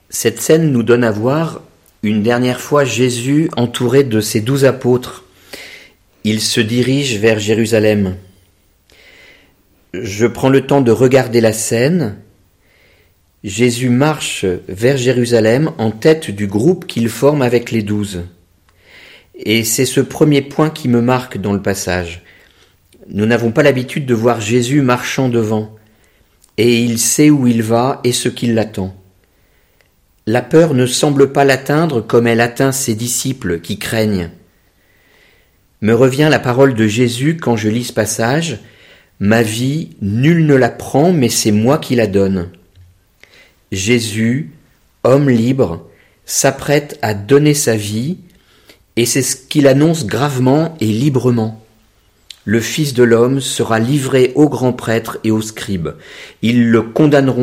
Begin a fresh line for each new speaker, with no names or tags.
Cette scène nous donne à voir une dernière fois Jésus entouré de ses 12 apôtres. Il se dirige vers Jérusalem. Je prends le temps de regarder la scène. Jésus marche vers Jérusalem en tête du groupe qu'il forme avec les 12. Et c'est ce premier point qui me marque dans le passage. Nous n'avons pas l'habitude de voir Jésus marchant devant, et il sait où il va et ce qui l'attend. La peur ne semble pas l'atteindre comme elle atteint ses disciples qui craignent. Me revient la parole de Jésus quand je lis ce passage. Ma vie, nul ne la prend, mais c'est moi qui la donne. Jésus, homme libre, s'apprête à donner sa vie, et c'est ce qu'il annonce gravement et librement. Le Fils de l'homme sera livré aux grands prêtres et aux scribes. Ils le condamneront